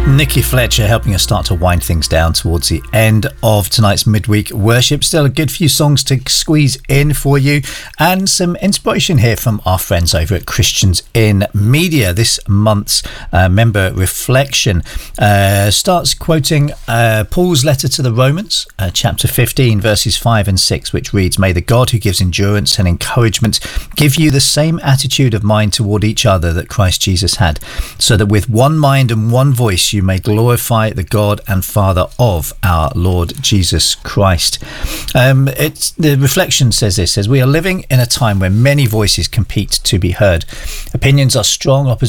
Nikki Fletcher helping us start to wind things down towards the end of tonight's midweek worship. Still a good few songs to squeeze in for you, and some inspiration here from our friends over at Christians in Media. This month's member reflection starts quoting Paul's letter to the Romans, chapter 15 verses 5 and 6, which reads, "May the God who gives endurance and encouragement give you the same attitude of mind toward each other that Christ Jesus had, so that with one mind and one voice you may glorify the God and Father of our Lord Jesus Christ." The reflection says this, says, "We are living in a time where many voices compete to be heard. Opinions are strong,